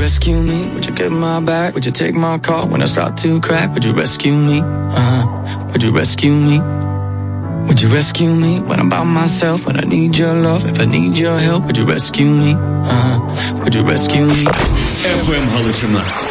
rescue me? Would you get my back? Would you take my call when I start to crack? Would you rescue me? Would you rescue me? Would you rescue me when I'm by myself? When I need your love, if I need your help, would you rescue me? Would you rescue me? FM Галичина.